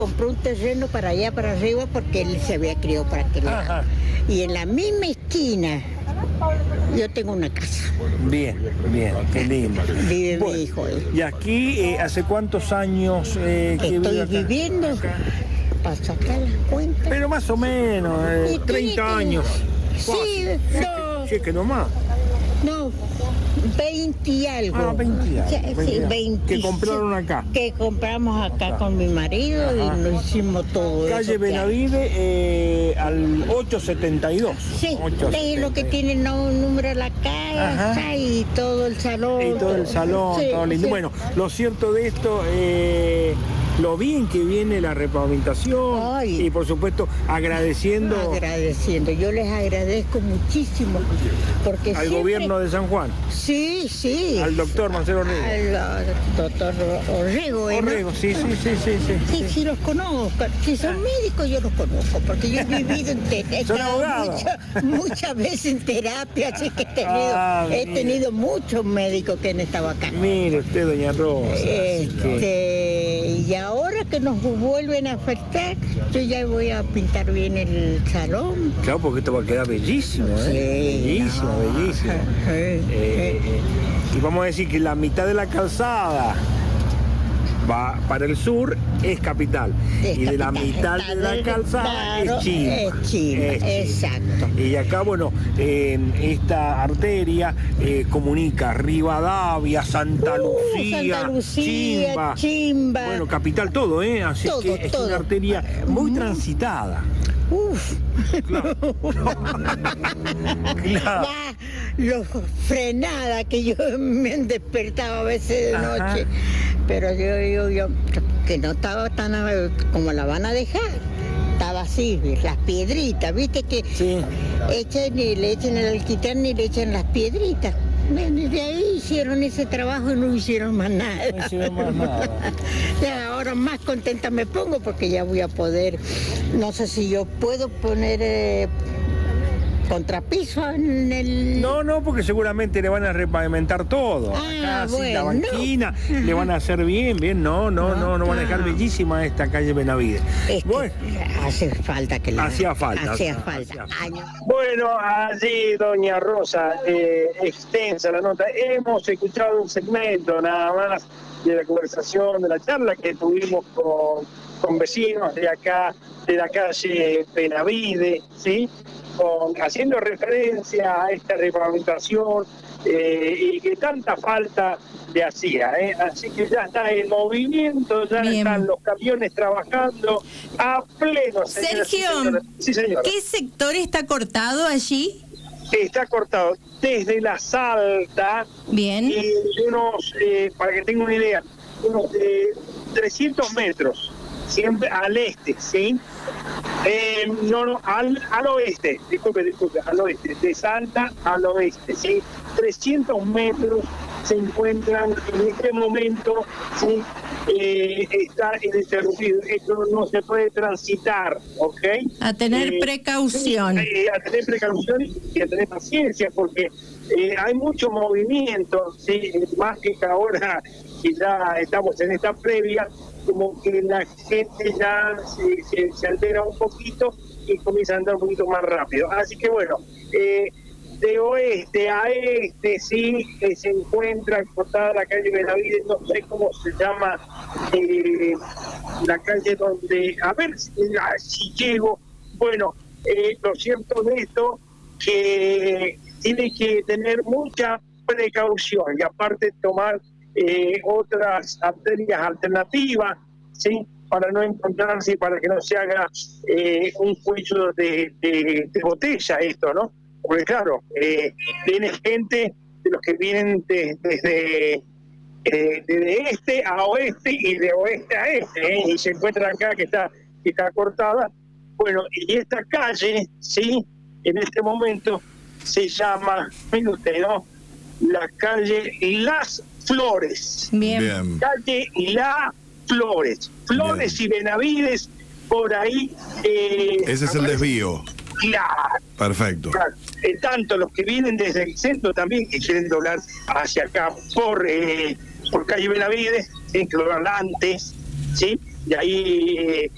compró un terreno para allá, para arriba, porque él se había criado para aquel lado. Y en la misma esquina yo tengo una casa. Bien, qué lindo. Vive mi hijo ahí. ¿Y aquí hace cuántos años que estoy viviendo? Para sacar las cuentas. Pero más o menos, 30 años. Sí, no. Sí, que no más. No, 20 y algo. 20 y algo. Sí, 20. Que compraron acá. Que compramos acá con mi marido y nos hicimos todo eso. Calle Benavide al 872. Sí, 872. es lo que tiene número la casa y todo el salón. Y todo el salón, sí, todo lindo. Sí. Bueno, lo cierto de esto, lo bien que viene la repavimentación. Ay. Y por supuesto agradeciendo. Yo les agradezco muchísimo. Porque al siempre... gobierno de San Juan. Sí. Al doctor Marcelo Orrego. Al doctor Orrego. Orrego, ¿no? Sí. Sí, los conozco. Si son médicos, yo los conozco, porque yo he vivido muchas veces en terapia, así que he tenido muchos médicos que han estado acá. Mire usted, doña Rosa. Y ahora que nos vuelven a afectar, yo ya voy a pintar bien el salón. Claro, porque esto va a quedar bellísimo, ¿eh? Bellísimo. Y vamos a decir que la mitad de la calzada va para el sur, es capital. Y de la mitad de la calzada es Chimba. Exacto. Y acá, bueno, esta arteria comunica Rivadavia, Santa Lucía, Chimba. Bueno, capital todo, Así que es una arteria muy transitada. Uf. Claro. Lo frenada que yo me han despertado a veces de noche. Pero yo que no estaba tan como la van a dejar. Estaba así, las piedritas, viste que echan y le echan el alquitrán y le echan las piedritas. De ahí hicieron ese trabajo y no hicieron más nada. Ya, ahora más contenta me pongo porque ya voy a poder, no sé si yo puedo poner contrapiso en el... No, porque seguramente le van a repavimentar todo. Acá, la banquina, le van a hacer bien. No van a dejar bellísima esta calle Benavide. Bueno, hace falta que la... Hacía falta. Bueno, allí, doña Rosa, extensa la nota. Hemos escuchado un segmento nada más de la conversación, de la charla que tuvimos con vecinos de acá, de la calle Benavide, ¿sí? Haciendo referencia a esta repavimentación y que tanta falta le hacía, así que ya está el movimiento, ya están los camiones trabajando a pleno. Sergio, sí, señora. ¿Qué sector está cortado allí? Está cortado desde la Salta. Bien. Y unos, para que tenga una idea, unos 300 metros. Siempre al este, ¿sí? Al oeste, disculpe, al oeste, de Salta al oeste, ¿sí? 300 metros se encuentran en este momento, ¿sí? Está interrumpido, esto no se puede transitar, ¿ok? A tener precaución. A tener precaución y a tener paciencia, porque hay mucho movimiento, ¿sí? Más que ahora, que ya estamos en esta previa, como que la gente ya se altera un poquito y comienza a andar un poquito más rápido. Así que bueno, de oeste a este sí se encuentra cortada la calle Benavides, no sé cómo se llama la calle donde, a ver si llego. Bueno, lo cierto de esto que tiene que tener mucha precaución y aparte tomar otras arterias alternativas, ¿sí? Para no encontrarse, para que no se haga un cuello de botella esto, ¿no? Porque claro, viene gente de los que vienen desde este a oeste y de oeste a este, y se encuentran acá que está cortada. Bueno, y esta calle, ¿sí? En este momento se llama, mire usted, ¿no? La calle Las Flores. Bien. Calle Las Flores. Flores y Benavides, por ahí. Ese es el desvío. Claro. Perfecto. Claro. Tanto los que vienen desde el centro también que quieren doblar hacia acá por calle Benavides, tienen que doblar antes, ¿sí? Y ahí